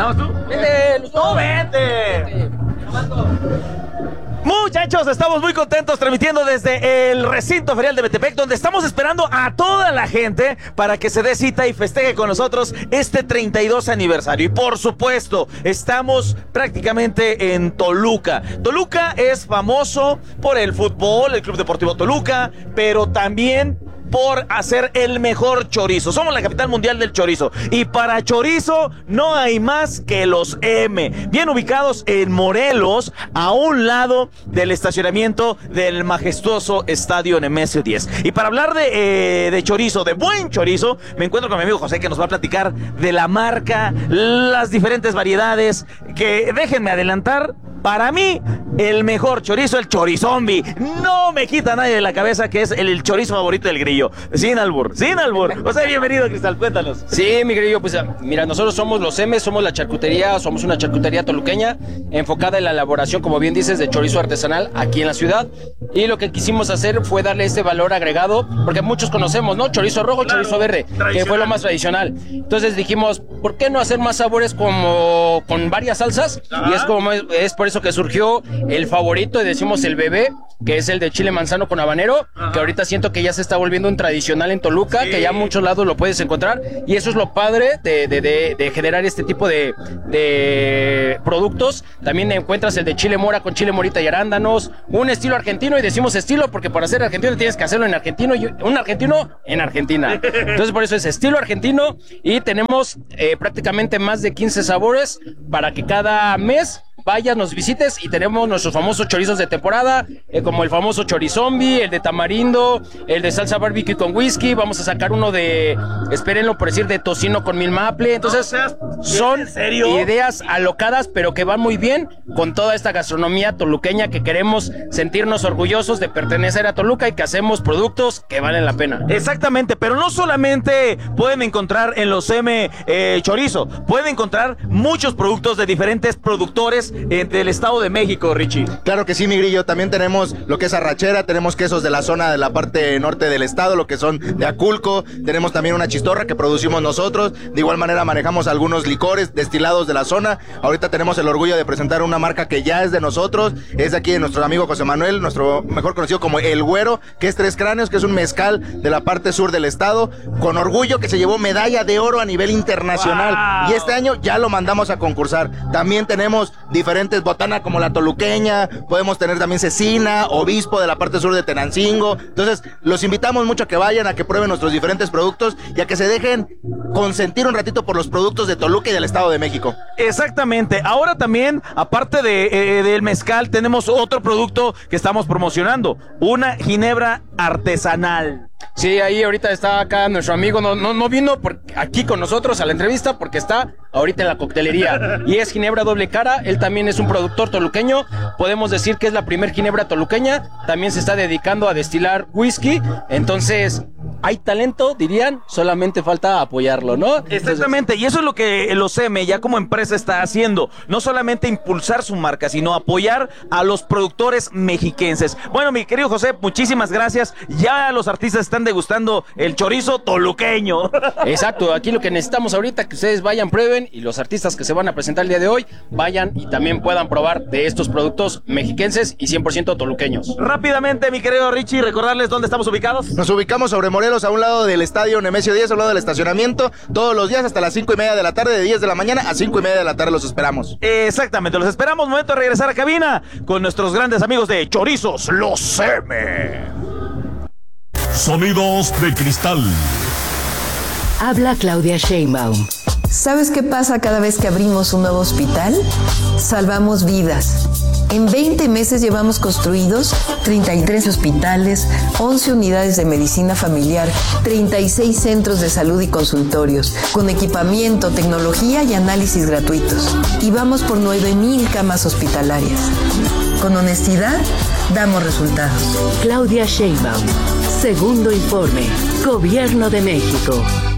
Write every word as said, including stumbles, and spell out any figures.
¿Nada más tú? Vente, ¡Tú vente! Muchachos, estamos muy contentos transmitiendo desde el recinto ferial de Metepec, donde estamos esperando a toda la gente para que se dé cita y festeje con nosotros este treinta y dos aniversario. Y por supuesto, estamos prácticamente en Toluca. Toluca es famoso por el fútbol, el Club Deportivo Toluca, pero también por hacer el mejor chorizo. Somos la capital mundial del chorizo. Y para chorizo no hay más que los M. Bien ubicados en Morelos, a un lado del estacionamiento del majestuoso Estadio Nemesio diez. Y para hablar de, eh, de chorizo, de buen chorizo, me encuentro con mi amigo José, que nos va a platicar de la marca, las diferentes variedades, que déjenme adelantar, para mí, el mejor chorizo, el chorizombi. No me quita nadie de la cabeza que es el, el chorizo favorito del Grillo. Sin albur, sin albur. José, bienvenido, Cristal, cuéntanos. Sí, mi Grillo, pues mira, nosotros somos los M, somos la charcutería, somos una charcutería toluqueña, enfocada en la elaboración, como bien dices, de chorizo artesanal aquí en la ciudad. Y lo que quisimos hacer fue darle este valor agregado, porque muchos conocemos, ¿no? Chorizo rojo, claro, chorizo verde, que fue lo más tradicional. Entonces dijimos, ¿por qué no hacer más sabores como con varias salsas? Ajá. Y es como es por eso que surgió el favorito, y decimos el bebé, que es el de chile manzano con habanero. Ajá. Que ahorita siento que ya se está volviendo un tradicional en Toluca, sí, que ya a muchos lados lo puedes encontrar, y eso es lo padre de, de, de, de generar este tipo de, de productos. También encuentras el de chile mora con chile morita y arándanos, un estilo argentino, y decimos estilo porque para ser argentino tienes que hacerlo en argentino, y un argentino en Argentina. Entonces por eso es estilo argentino, y tenemos eh, prácticamente más de quince sabores para que cada mes vayas, nos visites, y tenemos nuestros famosos chorizos de temporada, eh, como el famoso chorizombi, el de tamarindo, el de salsa barbecue con whisky. Vamos a sacar uno de, espérenlo por decir, de tocino con mil maple. Entonces, son ideas alocadas, pero que van muy bien con toda esta gastronomía toluqueña, que queremos sentirnos orgullosos de pertenecer a Toluca, y que hacemos productos que valen la pena. Exactamente, pero no solamente pueden encontrar en los M eh, chorizo, pueden encontrar muchos productos de diferentes productores Eh, del Estado de México, Richie. Claro que sí, mi Grillo. También tenemos lo que es arrachera, tenemos quesos de la zona de la parte norte del estado, lo que son de Aculco, tenemos también una chistorra que producimos nosotros. De igual manera manejamos algunos licores destilados de la zona. Ahorita tenemos el orgullo de presentar una marca que ya es de nosotros, es de aquí de nuestro amigo José Manuel, nuestro mejor conocido como El Güero, que es Tres Cráneos, que es un mezcal de la parte sur del estado, con orgullo, que se llevó medalla de oro a nivel internacional. Wow. Y este año ya lo mandamos a concursar. También tenemos diferentes botanas como la toluqueña, podemos tener también cecina, obispo de la parte sur de Tenancingo. Entonces los invitamos mucho a que vayan, a que prueben nuestros diferentes productos y a que se dejen consentir un ratito por los productos de Toluca y del Estado de México. Exactamente. Ahora también, aparte de, eh, del mezcal, tenemos otro producto que estamos promocionando, una ginebra artesanal. Sí, ahí ahorita está acá nuestro amigo, no, no, no vino por aquí con nosotros a la entrevista porque está ahorita en la coctelería, y es ginebra doble cara. Él también es un productor toluqueño, podemos decir que es la primer ginebra toluqueña. También se está dedicando a destilar whisky, entonces hay talento, dirían, solamente falta apoyarlo, ¿no? Exactamente, y eso es lo que los M ya como empresa está haciendo, no solamente impulsar su marca, sino apoyar a los productores mexiquenses. Bueno, mi querido José, muchísimas gracias. Ya los artistas están degustando el chorizo toluqueño. Exacto, aquí lo que necesitamos ahorita, que ustedes vayan, prueben, y los artistas que se van a presentar el día de hoy, vayan y también puedan probar de estos productos mexiquenses y cien por ciento toluqueños. Rápidamente, mi querido Richie, recordarles dónde estamos ubicados. Nos ubicamos sobre Morelos, a un lado del Estadio Nemesio diez, a un lado del estacionamiento, todos los días hasta las cinco y media de la tarde, de diez de la mañana a cinco y media de la tarde los esperamos. Exactamente, los esperamos. Momento de regresar a cabina con nuestros grandes amigos de Chorizos, los M. Sonidos de cristal. Habla Claudia Sheinbaum. ¿Sabes qué pasa cada vez que abrimos un nuevo hospital? Salvamos vidas. En veinte meses llevamos construidos treinta y tres hospitales, once unidades de medicina familiar, treinta y seis centros de salud y consultorios, con equipamiento, tecnología y análisis gratuitos. Y vamos por nueve mil camas hospitalarias. Con honestidad, damos resultados. Claudia Sheinbaum. Segundo informe. Gobierno de México.